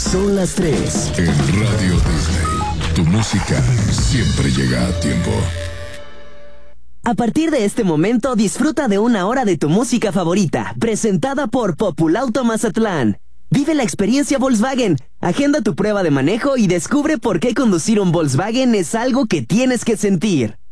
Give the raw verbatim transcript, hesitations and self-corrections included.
Son las tres. En Radio Disney, tu música siempre llega a tiempo. A partir de este momento, disfruta de una hora de tu música favorita, presentada por Populauto Mazatlán. Vive la experiencia Volkswagen, agenda tu prueba de manejo y descubre por qué conducir un Volkswagen es algo que tienes que sentir.